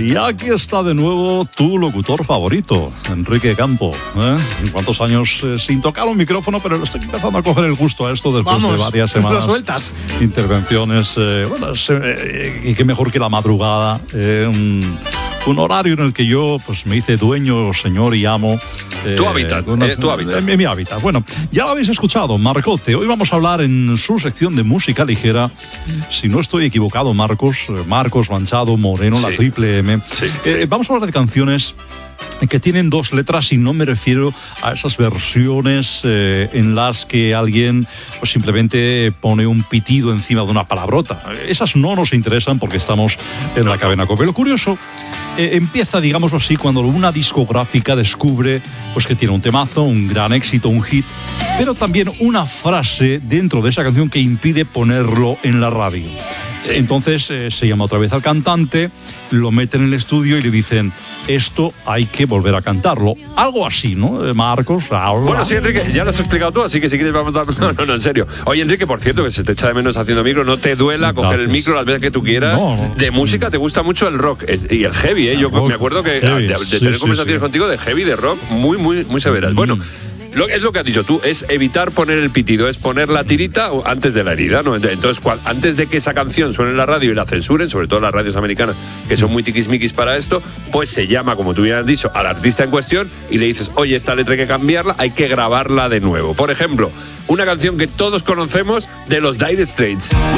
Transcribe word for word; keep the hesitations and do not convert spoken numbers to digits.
Y aquí está de nuevo tu locutor favorito, Enrique Campo. ¿eh? ¿Cuántos años eh, sin tocar un micrófono? Pero estoy empezando a coger el gusto a esto después Vamos, de varias semanas. lo sueltas. Intervenciones, eh, bueno, eh, y qué mejor que la madrugada. Eh, un, un horario en el que yo pues me hice dueño, señor y amo. Eh, tu hábitat, una, eh, tu hábitat. Mi, mi hábitat. Bueno, ya lo habéis escuchado, Marcote. Hoy vamos a hablar en su sección de música ligera. Si no estoy equivocado, Marcos, Marcos Manchado Moreno, sí. La triple M. Sí, eh, sí. Vamos a hablar de canciones que tienen dos letras y no me refiero a esas versiones eh, en las que alguien pues, simplemente pone un pitido encima de una palabrota. Esas no nos interesan porque estamos en la cadena COPE. Lo curioso eh, empieza, digámoslo así, cuando una discográfica descubre pues, que tiene un temazo, un gran éxito, un hit, pero también una frase dentro de esa canción que impide ponerlo en la radio. Sí. Entonces eh, se llama otra vez al cantante, lo meten en el estudio y le dicen, esto hay que volver a cantarlo. Algo así, ¿no, Marcos? Bueno, sí, Enrique, ya lo has explicado tú, así que si quieres vamos a dar... No, no, no, en serio. Oye, Enrique, por cierto, que se te echa de menos haciendo micro, no te duela Gracias. Coger el micro las veces que tú quieras. No, no. De música te gusta mucho el rock y el heavy, ¿eh? Yo rock, me acuerdo que heavy, de, de sí, tener sí, conversaciones sí. contigo de heavy, de rock, muy, muy, muy severas. Mm. Bueno... Lo, es lo que has dicho tú, es evitar poner el pitido, es poner la tirita antes de la herida, ¿no? Entonces, cual, antes de que esa canción suene en la radio y la censuren, sobre todo las radios americanas, que son muy tiquismiquis para esto, pues se llama, como tú bien has dicho, al artista en cuestión y le dices, oye, esta letra hay que cambiarla, hay que grabarla de nuevo. Por ejemplo, una canción que todos conocemos de los Dire Straits.